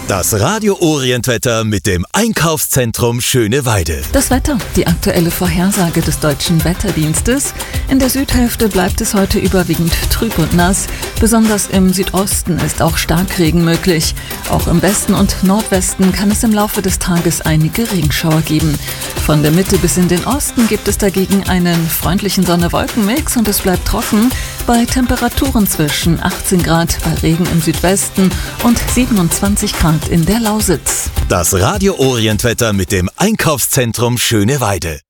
Das Radio Orientwetter mit dem Einkaufszentrum Schöneweide. Das Wetter, die aktuelle Vorhersage des Deutschen Wetterdienstes. In der Südhälfte bleibt es heute überwiegend trüb und nass. Besonders im Südosten ist auch Starkregen möglich. Auch im Westen und Nordwesten kann es im Laufe des Tages einige Regenschauer geben. Von der Mitte bis in den Osten gibt es dagegen einen freundlichen Sonne-Wolken-Mix und es bleibt trocken bei Temperaturen zwischen 18 Grad bei Regen im Südwesten und 27 Grad in der Lausitz. Das Radio Orientwetter mit dem Einkaufszentrum Schöneweide.